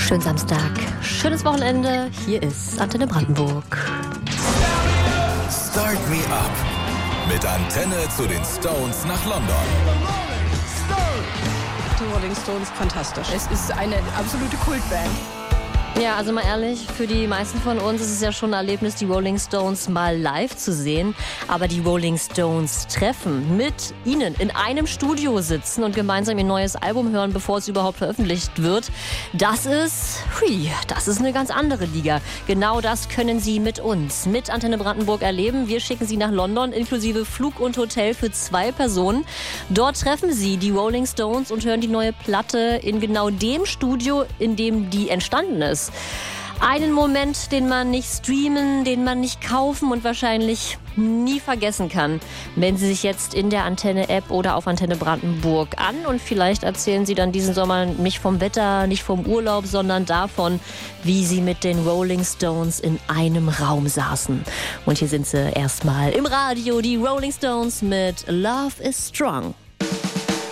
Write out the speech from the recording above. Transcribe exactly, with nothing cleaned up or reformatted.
Schönen Samstag, schönes Wochenende. Hier ist Antenne Brandenburg. Start Me Up mit Antenne zu den Stones nach London. Die Rolling Stones, fantastisch. Es ist eine absolute Kultband. Ja, also mal ehrlich, für die meisten von uns ist es ja schon ein Erlebnis, die Rolling Stones mal live zu sehen. Aber die Rolling Stones treffen, mit ihnen in einem Studio sitzen und gemeinsam ihr neues Album hören, bevor es überhaupt veröffentlicht wird, das ist, hui, das ist eine ganz andere Liga. Genau das können Sie mit uns, mit Antenne Brandenburg erleben. Wir schicken Sie nach London, inklusive Flug und Hotel für zwei Personen. Dort treffen Sie die Rolling Stones und hören die neue Platte in genau dem Studio, in dem die entstanden ist. Einen Moment, den man nicht streamen, den man nicht kaufen und wahrscheinlich nie vergessen kann. Melden Sie sich jetzt in der Antenne-App oder auf Antenne Brandenburg an und vielleicht erzählen Sie dann diesen Sommer nicht vom Wetter, nicht vom Urlaub, sondern davon, wie Sie mit den Rolling Stones in einem Raum saßen. Und hier sind sie erstmal im Radio, die Rolling Stones mit Love is Strong.